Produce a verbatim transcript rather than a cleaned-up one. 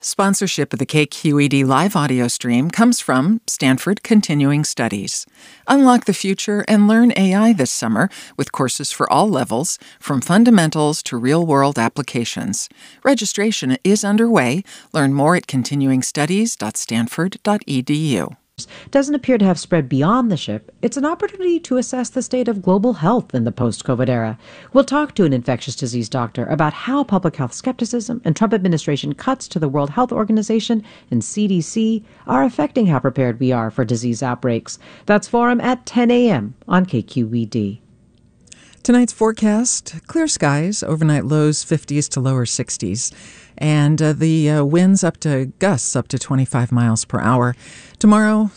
Sponsorship of the K Q E D live audio stream comes from Stanford Continuing Studies. Unlock the future and learn A I this summer with courses for all levels, from fundamentals to real-world applications. Registration is underway. Learn more at continuing studies dot stanford dot e d u. Doesn't appear to have spread beyond the ship. It's an opportunity to assess the state of global health in the post-COVID era. We'll talk to an infectious disease doctor about how public health skepticism and Trump administration cuts to the World Health Organization and C D C are affecting how prepared we are for disease outbreaks. That's Forum at ten a.m. on K Q E D. Tonight's forecast, clear skies, overnight lows fifties to lower sixties, and uh, the uh, winds up to gusts up to twenty-five miles per hour. Tomorrow,